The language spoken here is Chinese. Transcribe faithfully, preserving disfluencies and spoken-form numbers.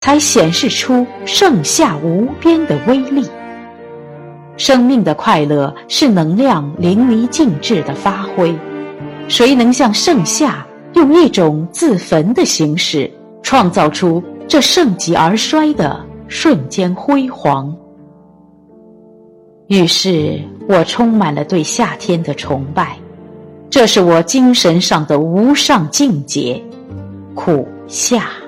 还显示出盛夏无边的威力。生命的快乐是能量淋漓尽致的发挥，谁能像盛夏用一种自焚的形式创造出这盛极而衰的瞬间辉煌？于是我充满了对夏天的崇拜，这是我精神上的无上境界，苦夏。